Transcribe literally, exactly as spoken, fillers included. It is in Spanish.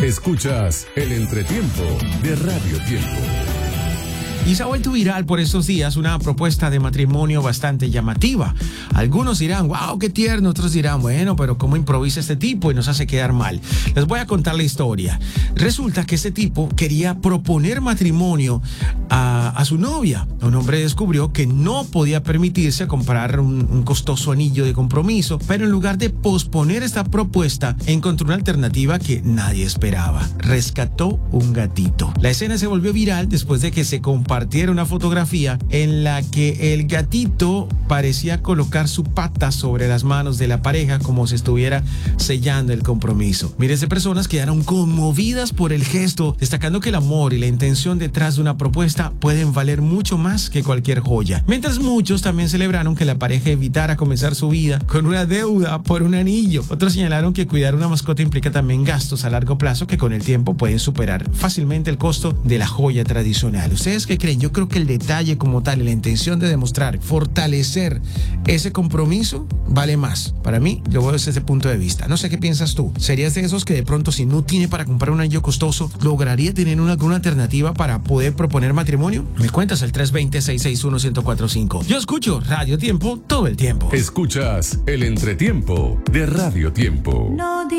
Escuchas el entretiempo de Radio Tiempo. Y se ha vuelto viral por estos días una propuesta de matrimonio bastante llamativa. Algunos dirán, wow, qué tierno. Otros dirán, bueno, pero ¿cómo improvisa este tipo y nos hace quedar mal? Les voy a contar la historia. Resulta que este tipo quería proponer matrimonio a, a su novia. Un hombre descubrió que no podía permitirse comprar un, un costoso anillo de compromiso, pero en lugar de posponer esta propuesta, encontró una alternativa que nadie esperaba. Rescató un gatito. La escena se volvió viral después de que se compartiera una fotografía en la que el gatito parecía colocar su pata sobre las manos de la pareja como si estuviera sellando el compromiso. Miles de personas quedaron conmovidas por el gesto, destacando que el amor y la intención detrás de una propuesta pueden valer mucho más que cualquier joya. Mientras muchos también celebraron que la pareja evitara comenzar su vida con una deuda por un anillo. Otros señalaron que cuidar una mascota implica también gastos a largo plazo que con el tiempo pueden superar fácilmente el costo de la joya tradicional. ¿Ustedes qué creen? Yo creo que el detalle como tal y la intención de demostrar, fortalecer ese compromiso vale más. Para mí, yo veo desde ese punto de vista. No sé qué piensas tú. ¿Serías de esos que de pronto si no tiene para comprar un anillo costoso, lograría tener una, alguna alternativa para poder proponer matrimonio? Me cuentas al tres dos cero, seis seis uno, uno cero cuatro cinco. Yo escucho Radio Tiempo todo el tiempo. Escuchas el entretiempo de Radio Tiempo. No